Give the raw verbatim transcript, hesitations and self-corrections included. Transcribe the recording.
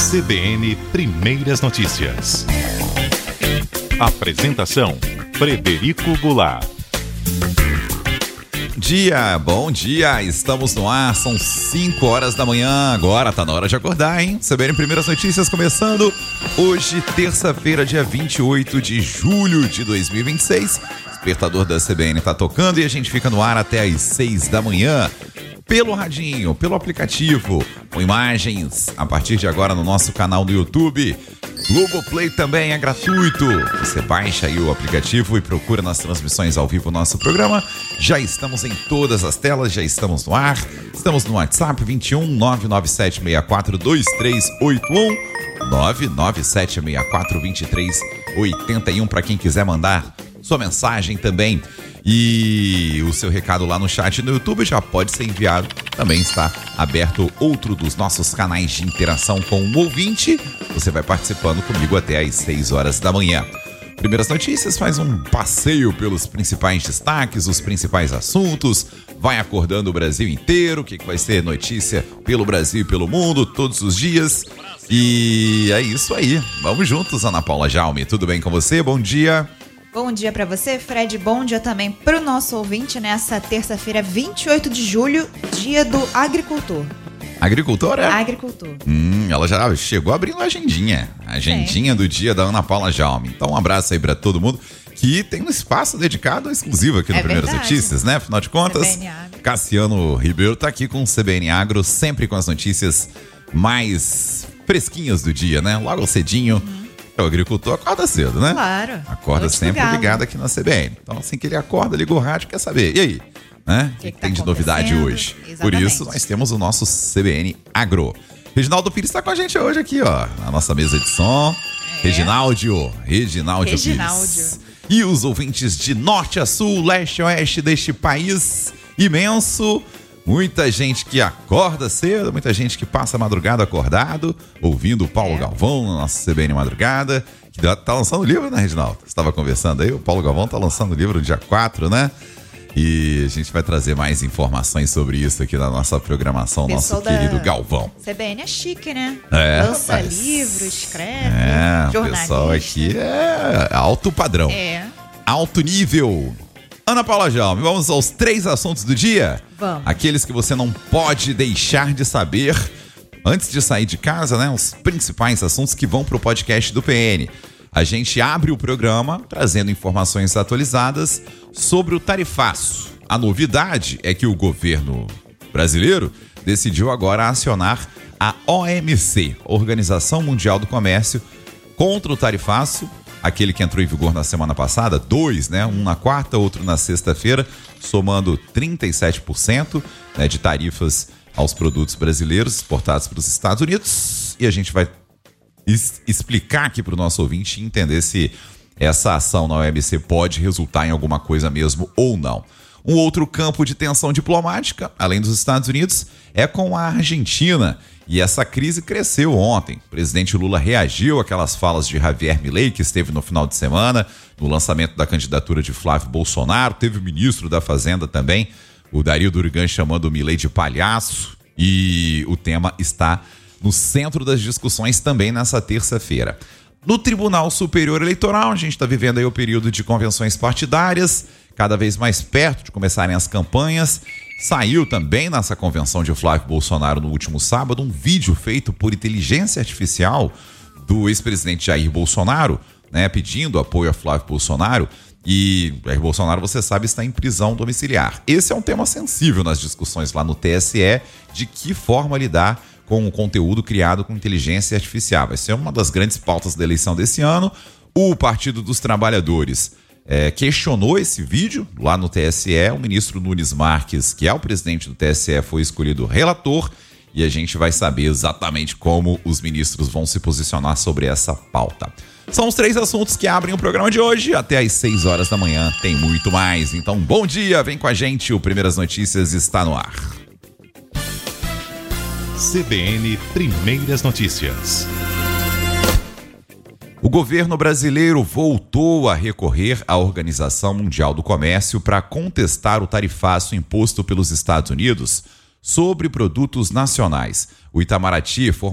C B N Primeiras Notícias. Apresentação: Frederico Goulart. Dia, bom dia, estamos no ar, são cinco horas da manhã, agora tá na hora de acordar, hein? C B N Primeiras Notícias começando hoje, terça-feira, dia vinte e oito de julho de dois mil e vinte e seis. O despertador da C B N tá tocando e a gente fica no ar até às seis da manhã. Pelo radinho, pelo aplicativo, com imagens a partir de agora no nosso canal no YouTube. Globoplay também é gratuito. Você baixa aí o aplicativo e procura nas transmissões ao vivo o nosso programa. Já estamos em todas as telas, já estamos no ar. Estamos no WhatsApp vinte e um, nove nove sete seis quatro, dois três oito um, nove nove sete seis quatro, dois três oito um para quem quiser mandar sua mensagem também. E o seu recado lá no chat no YouTube já pode ser enviado. Também está aberto outro dos nossos canais de interação com o ouvinte. Você vai participando comigo até às seis horas da manhã. Primeiras Notícias faz um passeio pelos principais destaques, os principais assuntos. Vai acordando o Brasil inteiro, o que vai ser notícia pelo Brasil e pelo mundo todos os dias. E é isso aí. Vamos juntos, Ana Paula Jaume. Tudo bem com você? Bom dia. Bom dia pra você, Fred. Bom dia também pro nosso ouvinte nessa terça-feira, vinte e oito de julho, dia do agricultor. Agricultora? Agricultor. Hum, ela já chegou abrindo a agendinha. A agendinha Sim. do dia da Ana Paula Jaume. Então um abraço aí pra todo mundo que tem um espaço dedicado exclusivo aqui no é Primeiras verdade. Notícias, né? Afinal de contas, C B N Agro. Cassiano Ribeiro tá aqui com o C B N Agro, sempre com as notícias mais fresquinhas do dia, né? Logo cedinho. Uhum. O agricultor acorda cedo, né? Claro. Acorda sempre ligado aqui na C B N. Então, assim que ele acorda, liga o rádio, quer saber. E aí? Né? O que, que, que tem tá de novidade hoje? Exatamente. Por isso, nós temos o nosso C B N Agro. Reginaldo Pires está com a gente hoje aqui, ó, na nossa mesa de som. É. Reginaldo. Reginaldo Pires. E os ouvintes de norte a sul, leste a oeste deste país imenso. Muita gente que acorda cedo, muita gente que passa a madrugada acordado, ouvindo o Paulo é. Galvão na nossa C B N Madrugada, que tá lançando livro, né, Reginaldo? Você estava conversando aí, o Paulo Galvão tá lançando o livro no dia quatro, né? E a gente vai trazer mais informações sobre isso aqui na nossa programação, nosso querido Galvão. C B N é chique, né? É, lança rapaz. livro, escreve, é, jornalista. O pessoal aqui é alto padrão. É. Alto nível. Ana Paula Jaume, vamos aos três assuntos do dia? Vamos. Aqueles que você não pode deixar de saber antes de sair de casa, né? Os principais assuntos que vão para o podcast do P N. A gente abre o programa trazendo informações atualizadas sobre o tarifaço. A novidade é que o governo brasileiro decidiu agora acionar a O M C, Organização Mundial do Comércio, contra o tarifaço. Aquele que entrou em vigor na semana passada, dois, né? Um na quarta, outro na sexta-feira, somando trinta e sete por cento, né, de tarifas aos produtos brasileiros exportados para os Estados Unidos. E a gente vai es- explicar aqui para o nosso ouvinte entender se essa ação na O M C pode resultar em alguma coisa mesmo ou não. Um outro campo de tensão diplomática, além dos Estados Unidos, é com a Argentina. E essa crise cresceu ontem. O presidente Lula reagiu àquelas falas de Javier Milei, que esteve no final de semana, no lançamento da candidatura de Flávio Bolsonaro. Teve o ministro da Fazenda também, o Dario Durigan, chamando o Milei de palhaço. E o tema está no centro das discussões também nessa terça-feira. No Tribunal Superior Eleitoral, a gente está vivendo aí o período de convenções partidárias, cada vez mais perto de começarem as campanhas. Saiu também nessa convenção de Flávio Bolsonaro no último sábado um vídeo feito por inteligência artificial do ex-presidente Jair Bolsonaro, né, pedindo apoio a Flávio Bolsonaro. E Jair Bolsonaro, você sabe, está em prisão domiciliar. Esse é um tema sensível nas discussões lá no T S E, de que forma lidar com o conteúdo criado com inteligência artificial. Vai ser uma das grandes pautas da eleição desse ano. O Partido dos Trabalhadores É, questionou esse vídeo lá no T S E. O ministro Nunes Marques, que é o presidente do T S E, foi escolhido relator e a gente vai saber exatamente como os ministros vão se posicionar sobre essa pauta. São os três assuntos que abrem o programa de hoje. Até às seis horas da manhã tem muito mais. Então, bom dia, vem com a gente. O Primeiras Notícias está no ar. C B N Primeiras Notícias. O governo brasileiro voltou a recorrer à Organização Mundial do Comércio para contestar o tarifaço imposto pelos Estados Unidos sobre produtos nacionais. O Itamaraty